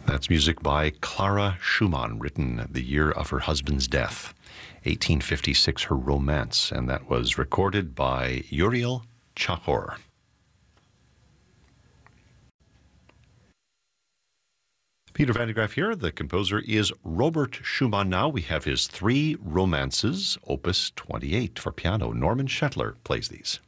That's music by Clara Schumann, written the year of her husband's death, 1856, her romance, and that was recorded by Uriel Chahor. Peter Van de Graaff here. The composer is Robert Schumann. Now we have his three romances, opus 28 for piano. Norman Shetler plays these.